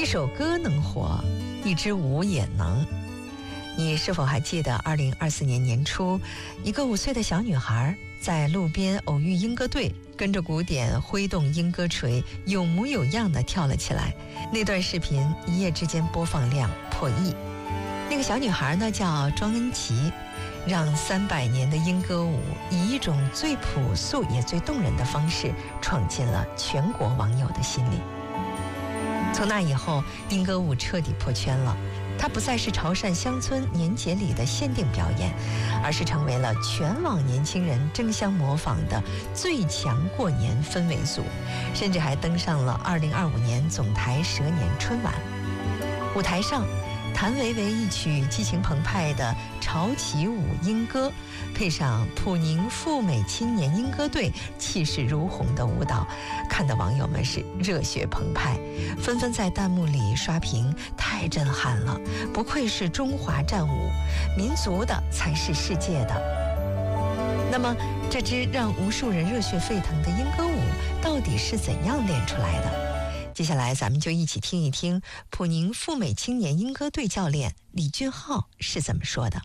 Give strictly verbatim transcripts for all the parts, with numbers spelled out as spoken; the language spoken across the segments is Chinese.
一首歌能火，一支舞也能。你是否还记得二零二四年年初，一个五岁的小女孩在路边偶遇莺歌队，跟着鼓点挥动莺歌锤，有模有样地跳了起来。那段视频一夜之间播放量破亿。那个小女孩呢叫庄恩琪，让三百年的莺歌舞以一种最朴素也最动人的方式闯进了全国网友的心里。从那以后，莺歌舞彻底破圈了。它不再是潮汕乡村年节里的限定表演，而是成为了全网年轻人争相模仿的最强过年氛围组，甚至还登上了二零二五年总台蛇年春晚。舞台上，谭维维一曲激情澎湃的潮起舞莺歌，配上普宁赴美青年莺歌队气势如虹的舞蹈，看得网友们是热血澎湃，纷纷在弹幕里刷屏，太震撼了，不愧是中华战舞，民族的才是世界的。那么这支让无数人热血沸腾的莺歌舞到底是怎样练出来的？接下来咱们就一起听一听普宁赴美青年莺歌队教练李俊浩是怎么说的。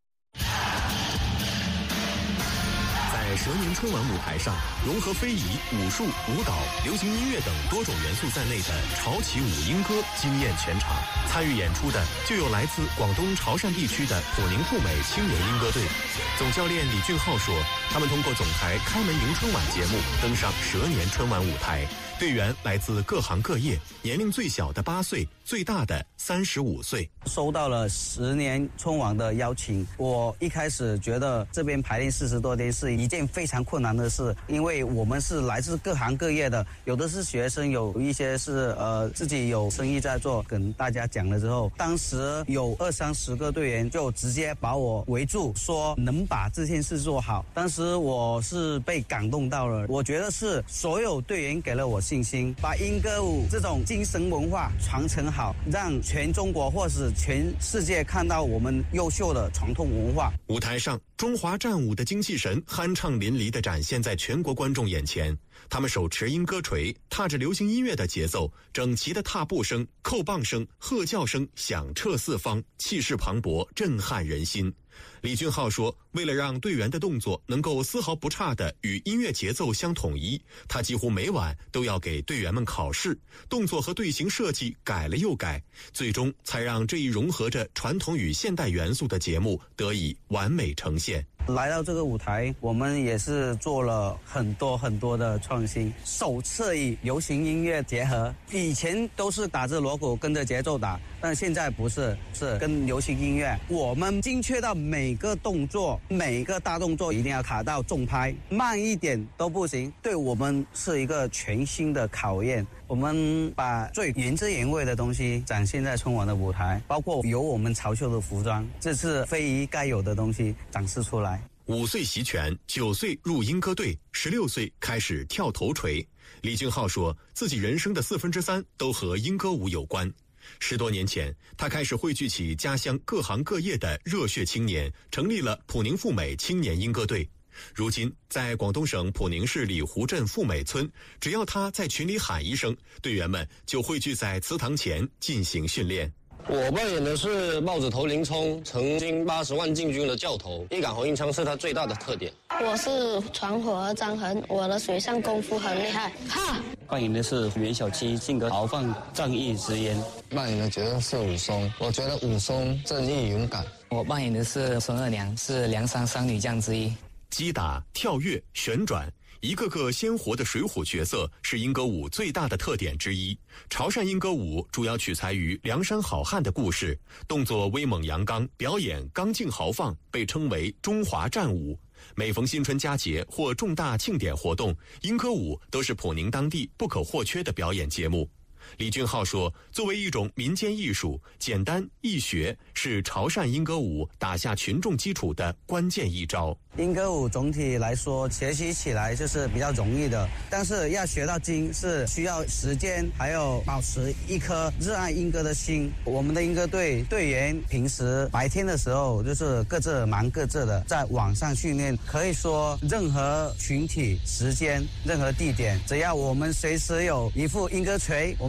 在蛇年春晚舞台上，融合非遗、武术、舞蹈、流行音乐等多种元素在内的潮起舞莺歌惊艳全场。参与演出的就有来自广东潮汕地区的普宁赴美青年莺歌队。总教练李俊浩说，他们通过总台开门迎春晚节目登上蛇年春晚舞台。队员来自各行各业，年龄最小的八岁，最大的三十五岁。 收到了十年春晚的邀请，我一开始觉得这边排练四十多天是一件非常困难的事，因为我们是来自各行各业的，有的是学生，有一些是呃自己有生意在做。跟大家讲了之后，当时有二三十个队员就直接把我围住，说能把这件事做好。当时我是被感动到了，我觉得是所有队员给了我信心，把莺歌舞这种精神文化传承好，让全中国或是全世界看到我们优秀的传统文化。 舞台上，中华战舞的精气神酣畅淋漓地展现在全国观众眼前。他们手持莺歌锤，踏着流行音乐的节奏，整齐的踏步声、扣棒声、喝叫声响彻四方，气势磅礴，震撼人心。李俊浩说，为了让队员的动作能够丝毫不差地与音乐节奏相统一，他几乎每晚都要给队员们考试，动作和队形设计改了又改，最终才让这一融合着传统与现代元素的节目得以完美呈现。 来到这个舞台，我们也是做了很多很多的创新，首次与流行音乐结合。以前都是打着锣鼓跟着节奏打，但现在不是，是跟流行音乐，我们精确到每个动作，每个大动作一定要卡到重拍，慢一点都不行，对我们是一个全新的考验。我们把最原汁原味的东西展现在春晚的舞台，包括有我们潮秀的服装，这是非遗该有的东西展示出来。 五岁习拳，九岁入莺歌队，十六岁开始跳头锤。李俊浩说，自己人生的四分之三都和莺歌舞有关。十多年前，他开始汇聚起家乡各行各业的热血青年，成立了普宁赴美青年莺歌队。如今，在广东省普宁市里湖镇富美村，只要他在群里喊一声，队员们就汇聚在祠堂前进行训练。 我扮演的是帽子头林冲，曾经八十万禁军的教头，一杆红缨枪是他最大的特点。 我是传火儿张衡，我的水上功夫很厉害，哈！ 扮演的是袁小七，性格豪放、仗义直言。 扮演的角色是武松，我觉得武松正义勇敢。 我扮演的是孙二娘，是梁山三女将之一。 击打、跳跃、旋转，一个个鲜活的水浒角色是莺歌舞最大的特点之一。潮汕莺歌舞主要取材于梁山好汉的故事，动作威猛阳刚，表演刚劲豪放，被称为中华战舞。每逢新春佳节或重大庆典活动，莺歌舞都是普宁当地不可或缺的表演节目。李俊浩说，作为一种民间艺术，简单易学是潮汕莺歌舞打下群众基础的关键一招。 莺歌舞总体来说学习起来就是比较容易的，但是要学到精是需要时间，还有保持一颗热爱莺歌的心。我们的莺歌队队员平时白天的时候就是各自忙各自的，在网上训练，可以说任何群体、时间、任何地点，只要我们随时有一副莺歌锤，我们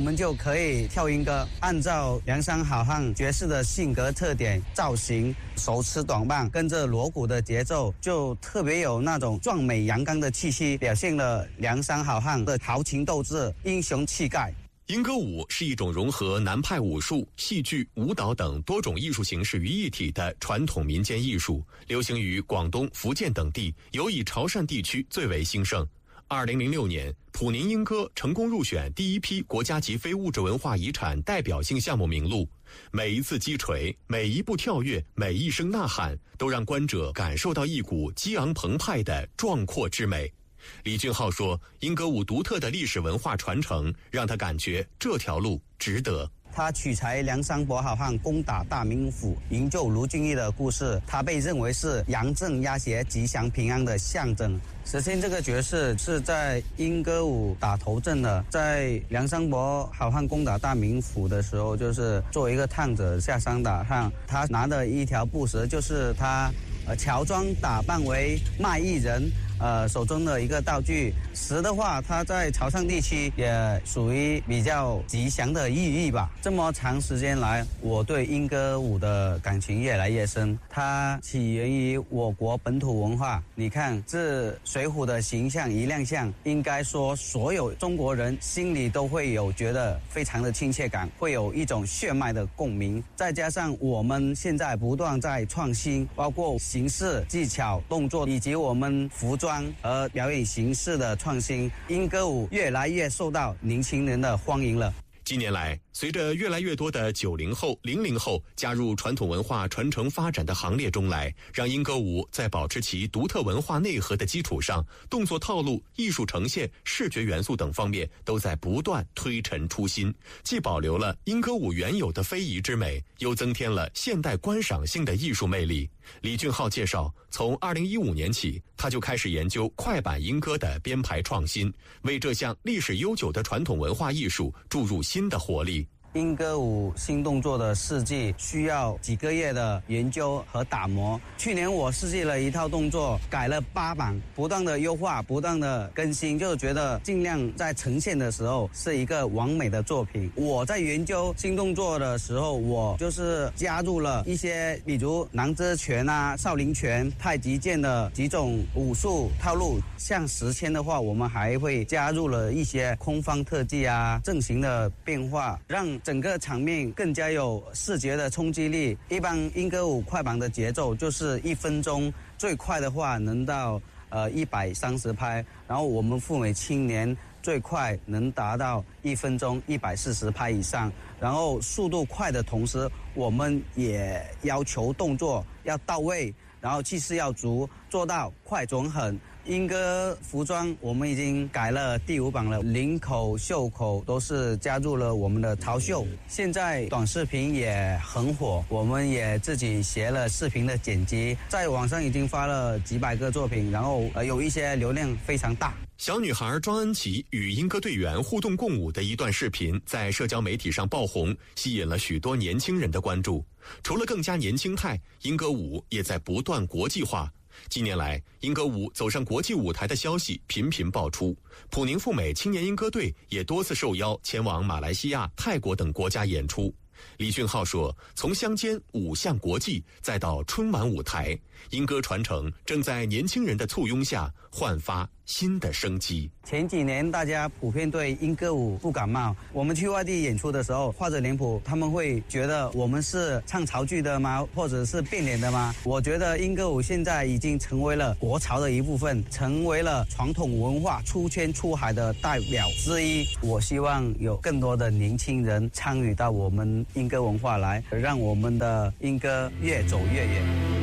们就可以跳英歌，按照梁山好汉角色的性格特点、造型，手持短棒，跟着锣鼓的节奏，就特别有那种壮美阳刚的气息，表现了梁山好汉的豪情斗志、英雄气概。 英歌舞是一种融合南派武术、戏剧、舞蹈等多种艺术形式于一体的传统民间艺术，流行于广东、福建等地，尤以潮汕地区最为兴盛。二零零六年，普宁英歌成功入选第一批国家级非物质文化遗产代表性项目名录。每一次击锤，每一步跳跃，每一声呐喊，都让观者感受到一股激昂澎湃的壮阔之美。李俊浩说，英歌舞独特的历史文化传承让他感觉这条路值得。 他取材梁山伯好汉攻打大名府、营救卢俊义的故事，他被认为是杨震压邪、吉祥平安的象征。石阡这个角色是在英歌舞打头阵的，在梁山伯好汉攻打大名府的时候，就是作为一个探子下山打探，他拿的一条布绳，就是他呃乔装打扮为卖艺人。呃，手中的一个道具石的话，它在潮汕地区也属于比较吉祥的寓意吧。这么长时间来，我对英歌舞的感情越来越深。它起源于我国本土文化。你看，这水浒的形象一亮相，应该说所有中国人心里都会有觉得非常的亲切感，会有一种血脉的共鸣。再加上我们现在不断在创新，包括形式、技巧、动作，以及我们服装和表演形式的创新，英歌舞越来越受到年轻人的欢迎了。 近年来，随着越来越多的九零后、零零后加入传统文化传承发展的行列中来，让英歌舞在保持其独特文化内核的基础上，动作套路、艺术呈现、视觉元素等方面都在不断推陈出新，既保留了英歌舞原有的非遗之美，又增添了现代观赏性的艺术魅力。李俊浩介绍，从二零一五年起，他就开始研究快板英歌的编排创新，为这项历史悠久的传统文化艺术注入新的活力。 英歌舞新动作的设计需要几个月的研究和打磨。去年我设计了一套动作，改了八版，不断的优化，不断的更新，就觉得尽量在呈现的时候是一个完美的作品。我在研究新动作的时候，我就是加入了一些，比如南遮拳啊、少林拳、太极剑的几种武术套路。像石阡的话，我们还会加入了一些空翻特技啊、阵型的变化，让整个场面更加有视觉的冲击力。一般英歌舞快板的节奏就是一分钟，最快的话能到呃一百三十拍，然后我们赴美青年最快能达到一分钟一百四十拍以上。然后速度快的同时，我们也要求动作要到位，然后气势要足，做到快准狠。英歌服装我们已经改了第五版了，领口、袖口都是加入了我们的潮绣。现在短视频也很火，我们也自己学了视频的剪辑，在网上已经发了几百个作品，然后呃有一些流量非常大。 小女孩庄恩琪与英歌队员互动共舞的一段视频在社交媒体上爆红，吸引了许多年轻人的关注。除了更加年轻态，英歌舞也在不断国际化。近年来，英歌舞走上国际舞台的消息频频爆出，普宁赴美青年英歌队也多次受邀前往马来西亚、泰国等国家演出。李俊浩说，从乡间舞向国际，再到春晚舞台，英歌传承正在年轻人的簇拥下焕发新的生机。 前几年大家普遍对英歌舞不感冒，我们去外地演出的时候，画着脸谱，他们会觉得我们是唱潮剧的吗？或者是变脸的吗？我觉得英歌舞现在已经成为了国潮的一部分，成为了传统文化出圈出海的代表之一。我希望有更多的年轻人参与到我们英歌文化来，让我们的英歌越走越远。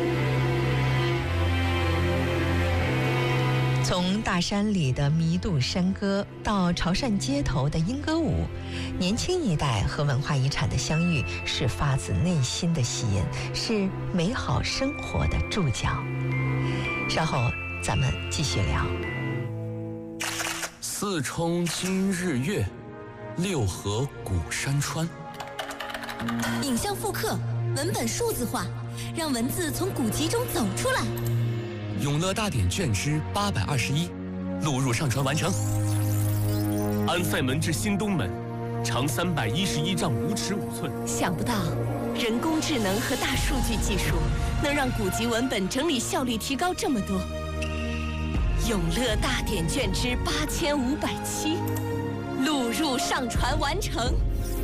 从大山里的弥渡山歌到潮汕街头的英歌舞，年轻一代和文化遗产的相遇是发自内心的吸引，是美好生活的注脚。稍后咱们继续聊。 四冲今日月，六合古山川。 影像复刻，文本数字化，让文字从古籍中走出来。 永乐大典卷之八百二十一，录入上传完成。安塞门至新东门， 长三百一十一丈五尺五寸。 想不到，人工智能和大数据技术能让古籍文本整理效率提高这么多。永乐大典卷之八千五百期，录入上传完成。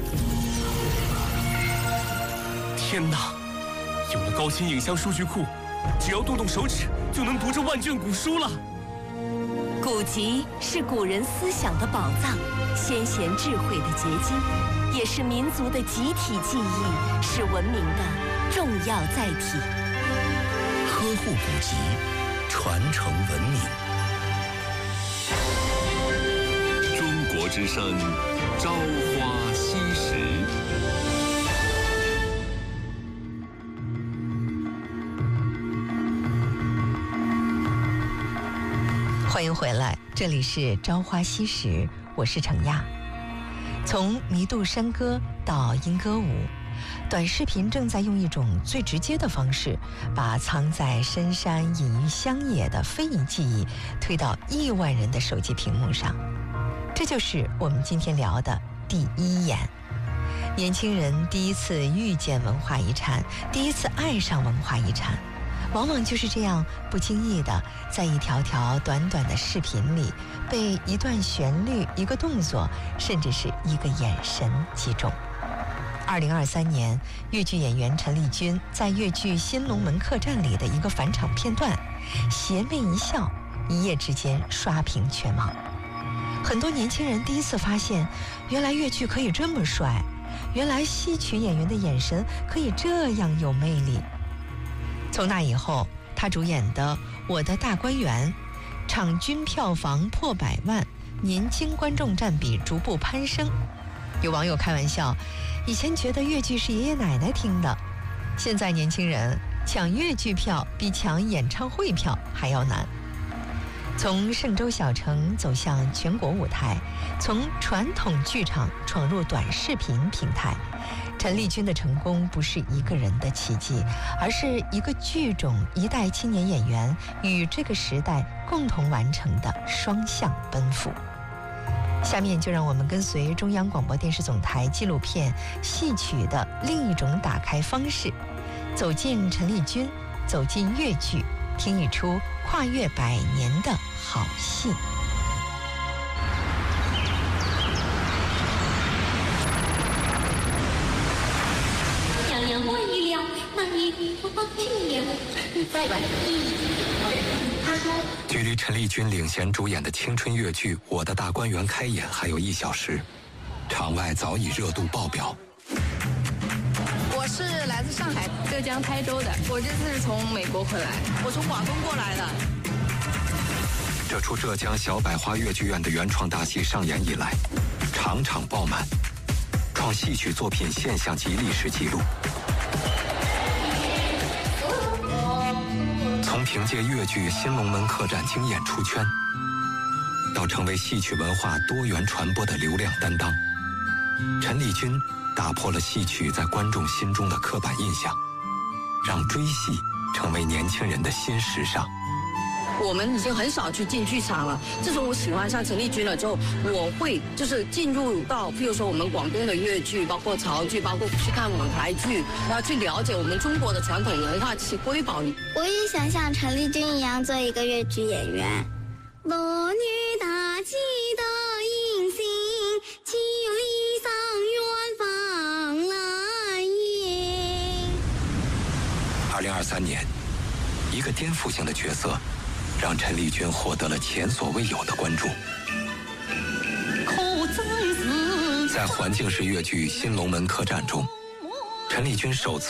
天哪！有了高清影像数据库，只要动动手指就能读这万卷古书了。 古籍是古人思想的宝藏，先贤智慧的结晶，也是民族的集体记忆，是文明的重要载体。 呵护古籍，传承文明。 中国之声，朝花夕拾。 欢迎回来，这里是朝花夕拾，我是程亚。从弥渡山歌到莺歌舞，短视频正在用一种最直接的方式，把藏在深山隐于乡野的非遗记忆推到亿万人的手机屏幕上。这就是我们今天聊的第一眼。年轻人第一次遇见文化遗产，第一次爱上文化遗产，往往就是这样不经意的，在一条条短短的视频里，被一段旋律、一个动作，甚至是一个眼神击中。二零二三年，越剧演员陈丽君在越剧《新龙门客栈》里的一个返场片段，邪魅一笑，一夜之间刷屏全网。很多年轻人第一次发现，原来越剧可以这么帅，原来戏曲演员的眼神可以这样有魅力。从那以后，他主演的《我的大观园》场均票房破百万，年轻观众占比逐步攀升。有网友开玩笑，以前觉得越剧是爷爷奶奶听的，现在年轻人抢越剧票比抢演唱会票还要难。从嵊州小城走向全国舞台，从传统剧场闯入短视频平台，陈丽君的成功不是一个人的奇迹，而是一个剧种、一代青年演员与这个时代共同完成的双向奔赴。下面就让我们跟随中央广播电视总台纪录片《戏曲的另一种打开方式》，走进陈丽君，走进越剧，听一出跨越百年的好戏。 娘娘万一了，那你不放心了。你再来。他说， 距离陈丽君领衔主演的青春越剧《我的大观园》开演还有一小时，场外早已热度爆表。 我是来自上海、浙江台州的，我这次是从美国回来，我从广东过来的。 这出浙江小百花越剧院的原创大戏上演以来，场场爆满，创戏曲作品现象级历史纪录。从凭借越剧《新龙门客栈》惊艳出圈，到成为戏曲文化多元传播的流量担当，陈丽君打破了戏曲在观众心中的刻板印象，让追戏成为年轻人的新时尚。 我们已经很少去进剧场了。自从我喜欢上陈丽君了之后，我会就是进入到，譬如说我们广东的粤剧，包括潮剧，包括去看舞台剧，然后去了解我们中国的传统文化，去瑰宝。 我也想像陈丽君一样做一个粤剧演员。我女大气的银星，岂有离桑远方来迎。 二零二三年，一个颠覆性的角色，让陈丽君获得了前所未有的关注。在环境式越剧《新龙门客栈》中，陈丽君首次